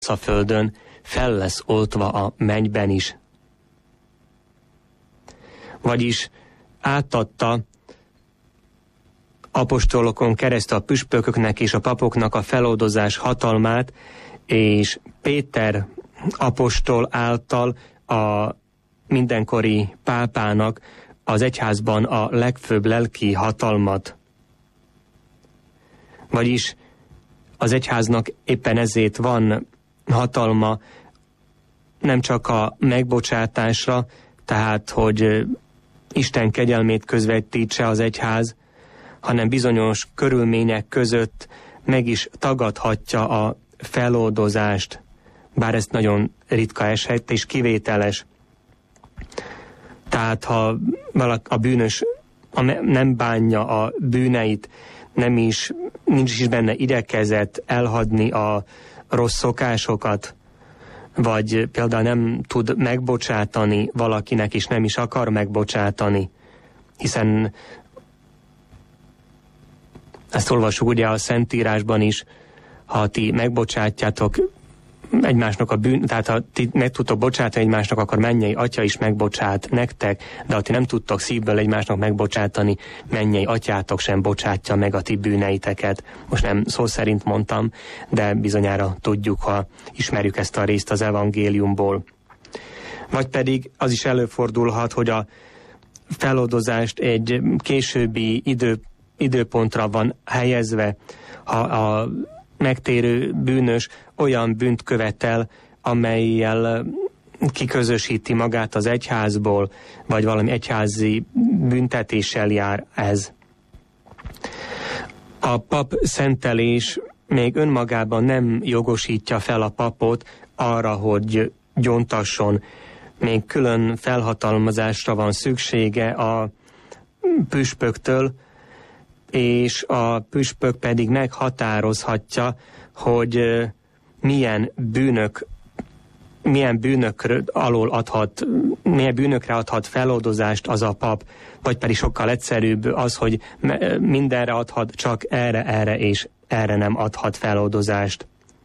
a földön, fel lesz oltva a mennyben is. Vagyis átadta apostolokon keresztül a püspököknek és a papoknak a feloldozás hatalmát, és Péter apostol által a mindenkori pápának az egyházban a legfőbb lelki hatalmat. Vagyis az egyháznak éppen ezért van hatalma nem csak a megbocsátásra, tehát hogy Isten kegyelmét közvetítse az egyház, hanem bizonyos körülmények között meg is tagadhatja a feloldozást, bár ez nagyon ritka eset és kivételes. Tehát ha a bűnös nem bánja a bűneit, nincs is benne igyekezet elhagyni a rossz szokásokat, vagy például nem tud megbocsátani valakinek, és nem is akar megbocsátani, hiszen ezt olvassuk ugye a Szentírásban is, ha ti megbocsátjátok egymásnak a tehát ha ti meg tudtok bocsátani egymásnak, akkor mennyei Atya is megbocsát nektek, de ha ti nem tudtok szívből egymásnak megbocsátani, mennyei Atyátok sem bocsátja meg a ti bűneiteket. Most nem szó szerint mondtam, de bizonyára tudjuk, ha ismerjük ezt a részt az evangéliumból. Vagy pedig az is előfordulhat, hogy a feloldozást egy későbbi időpontra van helyezve, ha a megtérő bűnös olyan bűnt követel, amellyel kiközösíti magát az egyházból, vagy valami egyházi büntetéssel jár ez. A pap szentelés még önmagában nem jogosítja fel a papot arra, hogy gyóntasson. Még külön felhatalmazásra van szüksége a püspöktől, és a püspök pedig meghatározhatja, hogy milyen bűnökre adhat feloldozást az a pap, vagy pedig sokkal egyszerűbb az, hogy mindenre adhat, csak erre és erre nem adhat feloldozást.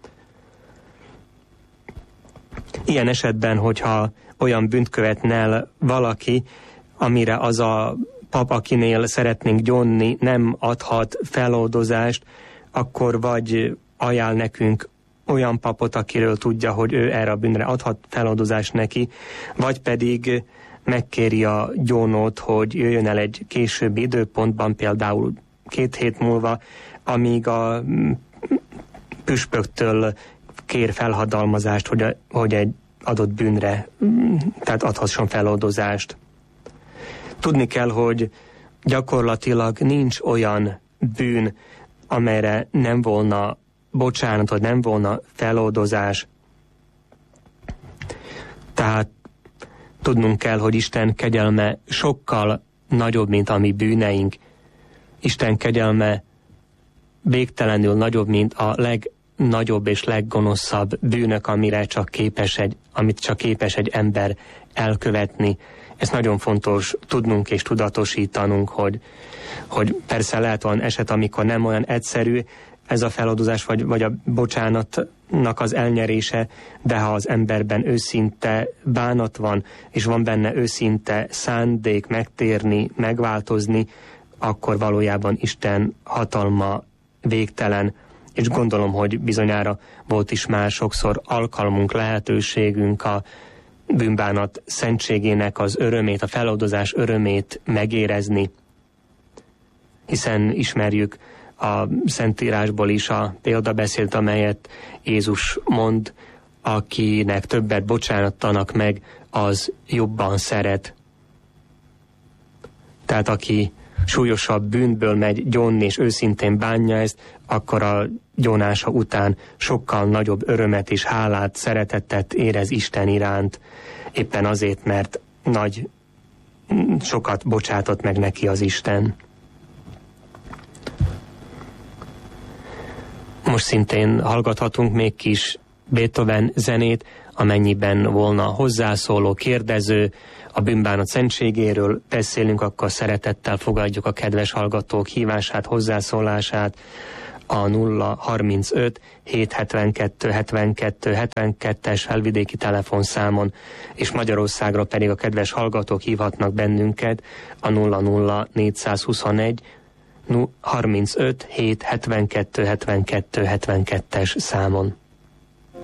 Ilyen esetben, hogyha olyan bűnt követne el valaki, amire az a pap, akinél szeretnénk gyónni, nem adhat feloldozást, akkor vagy ajánl nekünk olyan papot, akiről tudja, hogy ő erre a bűnre adhat feloldozást neki, vagy pedig megkéri a gyónót, hogy jöjjön el egy későbbi időpontban, például 2 hét múlva, amíg a püspöktől kér felhatalmazást, hogy egy adott bűnre, tehát adhasson feloldozást. Tudni kell, hogy gyakorlatilag nincs olyan bűn, amelyre nem volna bocsánat, vagy nem volna feloldozás. Tehát tudnunk kell, hogy Isten kegyelme sokkal nagyobb, mint a mi bűneink. Isten kegyelme végtelenül nagyobb, mint a legnagyobb és leggonoszabb bűnök, amit csak képes egy ember elkövetni. Ez nagyon fontos tudnunk és tudatosítanunk, hogy persze lehet olyan eset, amikor nem olyan egyszerű ez a feloldozás, vagy a bocsánatnak az elnyerése, de ha az emberben őszinte bánat van, és van benne őszinte szándék megtérni, megváltozni, akkor valójában Isten hatalma végtelen, és gondolom, hogy bizonyára volt is már sokszor alkalmunk, lehetőségünk a bűnbánat szentségének az örömét, a feloldozás örömét megérezni. Hiszen ismerjük a Szentírásból is a példabeszélt, amelyet Jézus mond, akinek többet bocsánattanak meg, az jobban szeret. Tehát aki súlyosabb bűnből megy gyónni, és őszintén bánja ezt, akkor a gyónása után sokkal nagyobb örömet és hálát, szeretetet érez Isten iránt, éppen azért, mert sokat bocsátott meg neki az Isten. Most szintén hallgathatunk még kis Beethoven zenét, amennyiben volna hozzászóló, kérdező, a bűnbánat szentségéről beszélünk, akkor szeretettel fogadjuk a kedves hallgatók hívását, hozzászólását a 035 772 72 72-es felvidéki telefonszámon, és Magyarországra pedig a kedves hallgatók hívhatnak bennünket a 00 421 35 772 72 72-es számon.